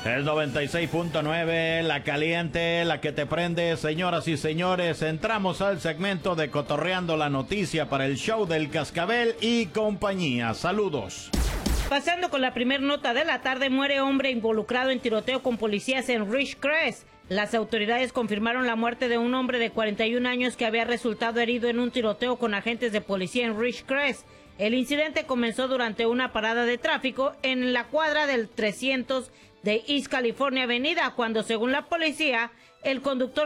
Es 96.9, la caliente, la que te prende. Señoras y señores, entramos al segmento de Cotorreando la Noticia para el show del Cascabel y compañía. Saludos. Pasando con la primera nota de la tarde, muere hombre involucrado en tiroteo con policías en Ridgecrest. Las autoridades confirmaron la muerte de un hombre de 41 años que había resultado herido en un tiroteo con agentes de policía en Ridgecrest. El incidente comenzó durante una parada de tráfico en la cuadra del 300 de East California Avenida, cuando según la policía, el conductor